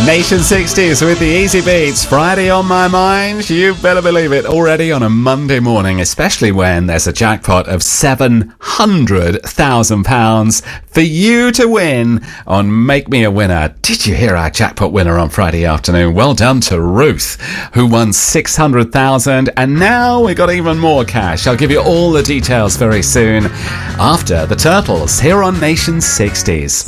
Nation 60s with the Easy Beats. Friday on my mind. You better believe it. Already on a Monday morning, especially when there's a jackpot of £700,000 for you to win on Make Me a Winner. Did you hear our jackpot winner on Friday afternoon? Well done to Ruth, who won £600,000. And now we got even more cash. I'll give you all the details very soon after the Turtles here on Nation 60s.